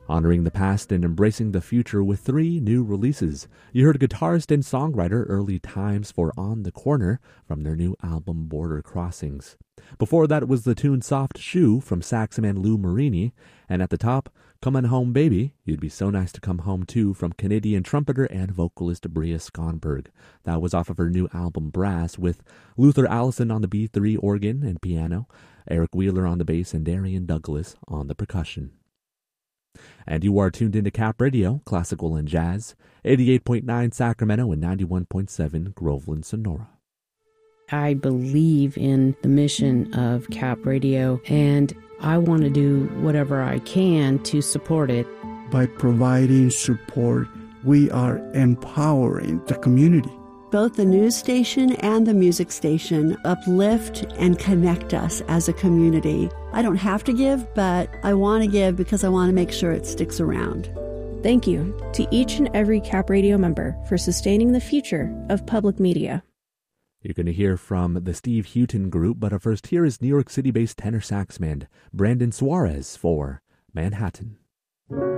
honoring the past and embracing the future with 3 new releases. You heard guitarist and songwriter Early Times for On the Corner from their new album Border Crossings. Before that was the tune Soft Shoe from saxoman Lou Marini, and at the top, Comin' Home Baby, You'd Be So Nice to Come Home Too from Canadian trumpeter and vocalist Bria Skonberg. That was off of her new album Brass, with Luther Allison on the B3 organ and piano, Eric Wheeler on the bass, and Darian Douglas on the percussion. And you are tuned into Cap Radio, classical and jazz, 88.9 Sacramento and 91.7 Groveland, Sonora. I believe in the mission of Cap Radio, and I want to do whatever I can to support it. By providing support, we are empowering the community. Both the news station and the music station uplift and connect us as a community. I don't have to give, but I want to give because I want to make sure it sticks around. Thank you to each and every Cap Radio member for sustaining the future of public media. You're going to hear from the Steve Houghton Group, but first here is New York City-based tenor saxman Brandon Suarez for Manhattan.